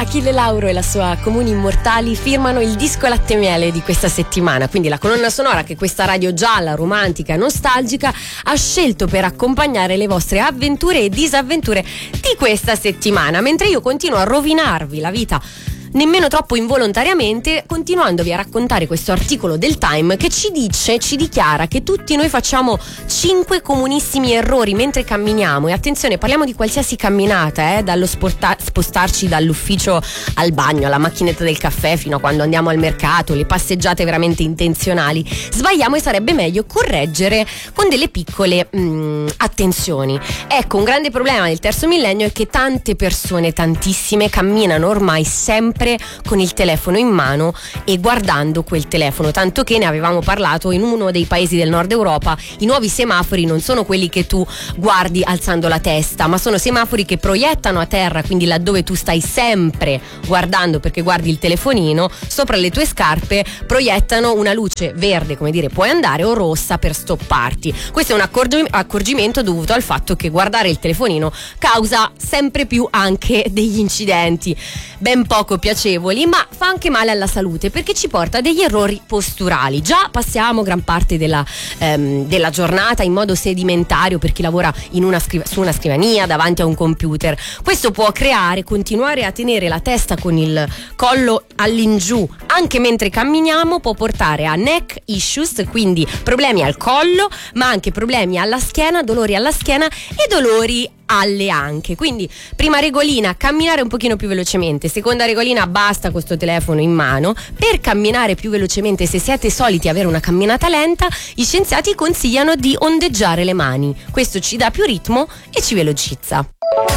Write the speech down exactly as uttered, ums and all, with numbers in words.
Achille Lauro e la sua Comuni Immortali firmano il disco latte miele di questa settimana, quindi la colonna sonora che questa radio gialla, romantica e nostalgica ha scelto per accompagnare le vostre avventure e disavventure di questa settimana, mentre io continuo a rovinarvi la vita nemmeno troppo involontariamente, continuandovi a raccontare questo articolo del Time che ci dice, ci dichiara che tutti noi facciamo cinque comunissimi errori mentre camminiamo. E attenzione, parliamo di qualsiasi camminata, eh, dallo sporta- spostarci dall'ufficio al bagno, alla macchinetta del caffè, fino a quando andiamo al mercato, le passeggiate veramente intenzionali. Sbagliamo e sarebbe meglio correggere con delle piccole mh, attenzioni. Ecco, un grande problema del terzo millennio è che tante persone, tantissime, camminano ormai sempre con il telefono in mano e guardando quel telefono, tanto che ne avevamo parlato in uno dei paesi del nord Europa. I nuovi semafori non sono quelli che tu guardi alzando la testa, ma sono semafori che proiettano a terra, quindi laddove tu stai sempre guardando perché guardi il telefonino, sopra le tue scarpe proiettano una luce verde, come dire puoi andare, o rossa per stopparti. Questo è un accorgi- accorgimento dovuto al fatto che guardare il telefonino causa sempre più anche degli incidenti ben poco piacevoli, ma fa anche male alla salute perché ci porta a degli errori posturali. Già passiamo gran parte della, ehm, della giornata in modo sedimentario per chi lavora in una scriv- su una scrivania davanti a un computer. Questo può creare, continuare a tenere la testa con il collo all'ingiù anche mentre camminiamo, può portare a neck issues, quindi problemi al collo, ma anche problemi alla schiena, dolori alla schiena e dolori alle anche. Quindi prima regolina, camminare un pochino più velocemente. Seconda regolina, basta questo telefono in mano. Per camminare più velocemente, se siete soliti avere una camminata lenta, gli scienziati consigliano di ondeggiare le mani. Questo ci dà più ritmo e ci velocizza.